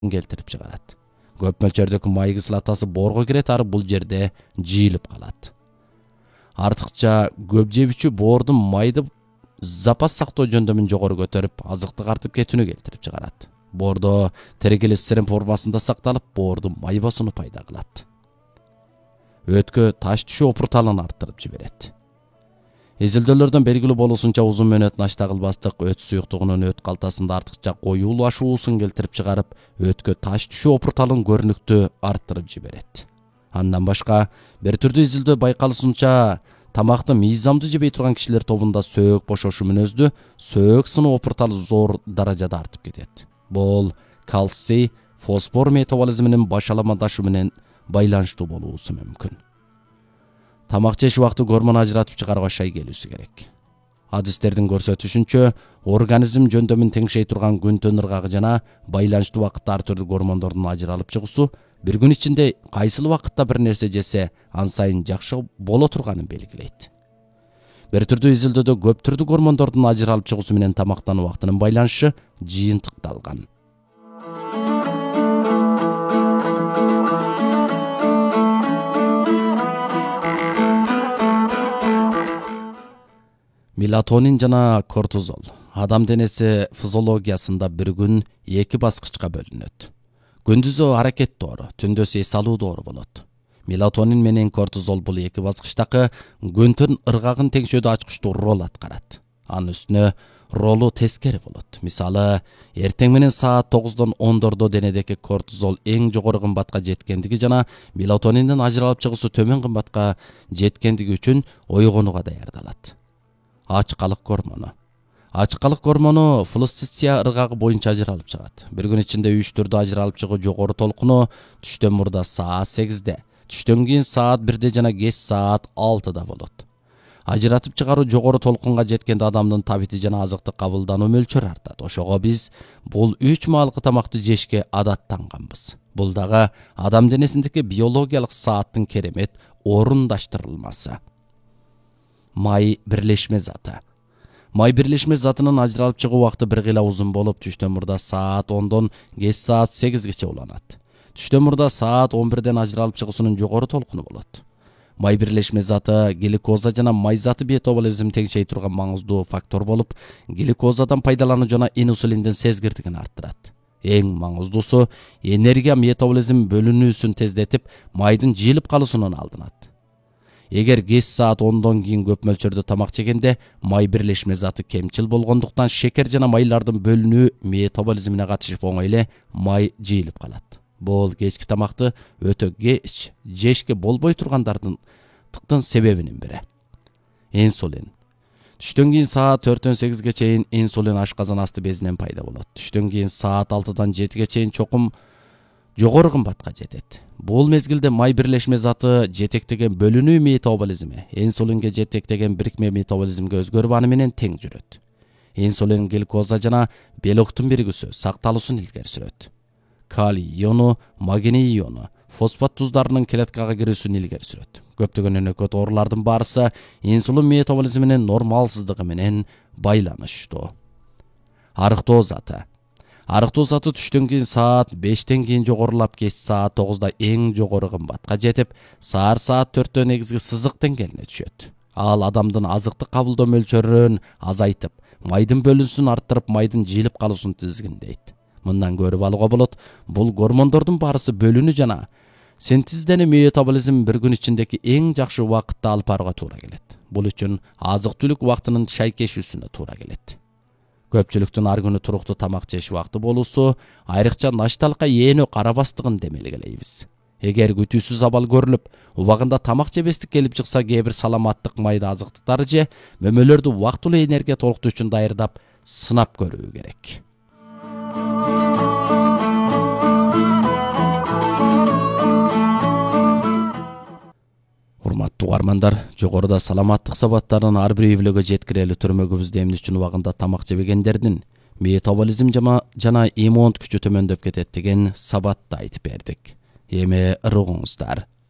келтирип чыгарат. Көп мөлчөрдөгү май кислотасы боорго кирет, ары бул жерде жыйылып калат. Артыкча көп жебүүчү боордун майды запас сактоо жөндөмүн жогору көтөрүп, азыктык артып кетүүнү келтирип чыгарат. Боордо тригглицерин формасында сакталып, боордун майбосуну пайда кылат. Өткө таш түшүү опурталын арттырып жиберет. Изилдөөлөрдөн белгилүү болуусунча узун мөөнөт нашта кылбастык өт суюктугунун өт калтасында артыкча коюулашуусун келтирип чыгарып, өткө таш түшүү опурталын көрүнүктүү арттырып жиберет. Андан башка бир түрдүү изилдөө байкалышынча тамакты мыйзамдуу жебей турган кишилер тобунда сөök бошошу мүнөздүү сөök сынуу опурталы зор даражада артып кетет. Бул кальций, фосфор метаболизминин башаламадашы менен байланыштуу болуусу мүмкүн. Тамак жеш убакты гормон ажыратып чыгарып ашай келүүсү керек. Адистердин көрсөтүшүнчө, организм жөндөмүн теңшей турган күн-түн ыргагы жана байланыштуу убакытта ар түрдүү гормондордун ажыралып чыгуусу бир күн ичинде кайсыл убакытта бир нерсе жесе, ан сайын жакшы боло турганын белгилейт. Бир түрдүү изилдөөдө көп түрдүү гормондордун ажыралып чыгуусу менен тамактануу убактынын байланышы жыйынтыкталган. Мелатонин жана кортизол адам денеси физиологиясында бир күн эки баскычка бөлүнөт. Күндүзү аракет доору, түндөсү эс алуу доору болот. Мелатонин менен кортизол бул эки баскычтагы күн-түн ыргагын теңшөөдө ачкычтуу роль аткарат. Анын үстүнө ролу тескери болот. Мисалы, эртең менен саат 9-дон 10-дордо денедеки кортизол эң жогору кымбатка жеткендиги жана мелатониндин ажыралып чыгуусу төмөн кымбатка жеткендиги үчүн ойгонууга даярдалат. Ачкалык гормону. Ачкалык гормону флуцисия ыргагы боюнча ажыралып чыгат. Бир күн ичинде 3 түрдө ажыралып чыгуу жогору толкуну түштөн мурда саат 8-де, түштөн кийин саат 1-де жана кеч саат 6-да болот. Ажыратып чыгаруу жогору толкунга жеткенде адамдын табити жана азыктык кабылдануу мөлчөрү артат. Ошого биз бул 3 маалкы тамакты жешке адаттанганбыз. Бул дагы адам денесиндеги биологиялык сааттын керемет орундаштырылмасы. Май бирлешме заты. Май бирлешме затынын ажыралып чыгуу убакыты бир кыйла узун болуп, түштөн мурда саат 10-дон кеч саат 8-гече уланат. Түштөн мурда саат 11-ден ажыралып чыгуусунун жогору толкуну болот. Май бирлешме заты глюкоза жана май заты метаболизм теңшей турган маңыздуу фактор болуп, глюкозадан пайдалануу жана инсулиндин сезгирдигин арттырат. Эң маңыздуусу энергия метаболизм бөлүнүүсүн тездетип, майдын жыйылып калуусунун алдынат. Эгер кеч саат 10-дон кийин көп мөлчөрдө тамак жегенде май бирлешме заты кемчил болгондуктан шекер жана майлардын бөлүнүү метаболизмине катышып оңой эле май жыйылып калат. Бул кечки тамакты өтө кеч жешке болбой тургандардын себебинин бири. Инсулин. Түштөн кийин саат 4-төн 8-ге чейин инсулин ашказан асты безинен пайда болот. Түштөн кийин саат 6-дан 7-ге чейин чокум жогору кымбатка жетет. Бул мезгилде май бирлешме заты жетектеген бөлүнүү метаболизми инсулинге жетектеген бирикме метаболизмге өзгөрүп аны менен тең жүрөт. Инсулин глюкоза жана белоктун биригүүсү сакталуусун илгери сүрөт. Калий иону, магний иону, фосфат туздарынын клеткага кирүүсүн илгери сүрөт. Көптөгөн өнөкөт оорулардын баарысы инсулин метаболизминин нормалсыздыгы менен байланыштуу. Арыктоо заты. Арыктоо заты түштөн кийин саат 5-тен кийин жогорулап, кеч саат 9-да эң жогору кымбатка жетип, саат 4-төн негизги сызык деңгээлине түшөт. Ал адамдын азыктык кабылдоо мөлчөрүн азайтып, майдын бөлүнүшүн арттырып, майдын жыйылып калуусун тизгиндейт. Мындан көрүп алууга болот, бул гормондордун баарысы бөлүнүү жана синтезденүү метаболизм бир күн ичиндеги эң жакшы убакытта алып барууга туура келет. Бул үчүн азык-түлүк убактынын шайкешүүсүнө туура келет. Көпчүлүктүн ар күнү туруктуу тамак жеш убакты болуусу айрыкча нашталыкка ээлөө карабастыгын демелгелейбиз. Эгер күтүүсүз абал көрүлүп, убагында тамак жебестик келип чыкса, кээ бир саламаттык майда азыктыктарды же мөмөлөрдү убактылуу энергия толуктуу үчүн даярдап, сынап көрүү керек. Урматтуу угармандар, жогоруда саламаттык сабаттарын ар бир үй-бүлөгө жеткирели түрмөгүбүздө эмне үчүн убагында тамак жебегендердин метаболизм жана иммундук күчү төмөндөп кетет деген сабатты айтып бердик. Эми ырыгыңыздар.